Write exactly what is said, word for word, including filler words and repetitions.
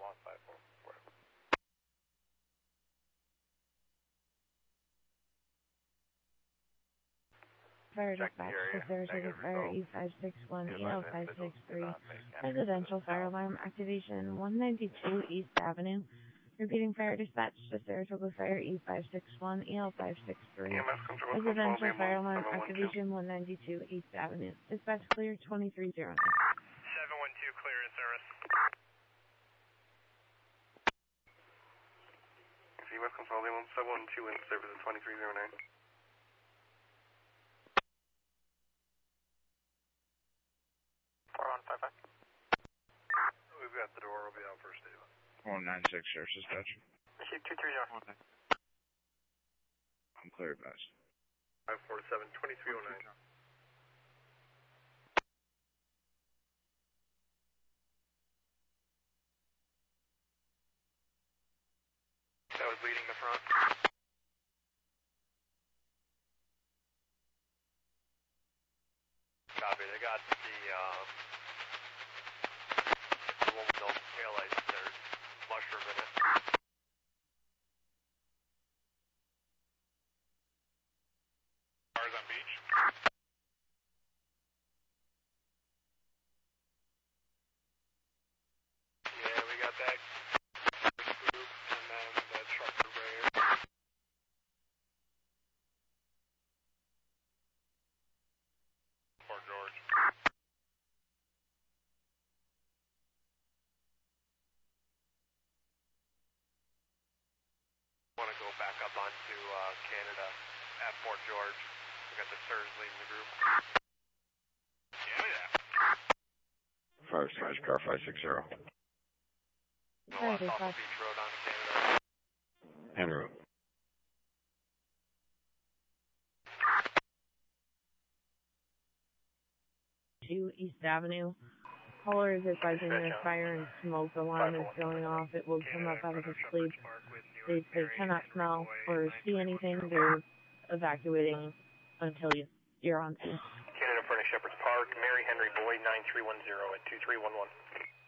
one five four four. Fire dispatch, if there's a fire E five six one, E L five six three, residential fire alarm activation, one ninety-two East Avenue. Repeating fire dispatch to Saratoga Fire E five six one, E L five six three, residential fire alarm activation, one ninety-two East Avenue. Dispatch clear, twenty-three oh nine. seven one two clear in service. C West Control, seven one two in service at twenty-three oh nine. We've got the door, we'll be out first aid. one nine six, Sheriff's Dispatch. Receive two three zero. I'm clear, advised. five four seven, twenty-three oh nine. That was leading the front. Copy, they got the, um, the one with no taillights there, mushroom in it. Cars on beach. Yeah, we got that group and then the trucker rear. Fort George. Want to go back up onto uh, Canada at Fort George. We got the Sirs leading the group. Yeah, yeah. Fire dispatch, car five six zero. Fire Off dispatch. Beach Road on to Canada. En route. two East Avenue. Caller is advising their fire and smoke alarm is going off. It will come up out of its sleep. They, they cannot smell or see anything. They're evacuating until you, you're on scene. Canada Furnace Shepherd's Park, Mary Henry Boyd, nine three one zero at two three one one.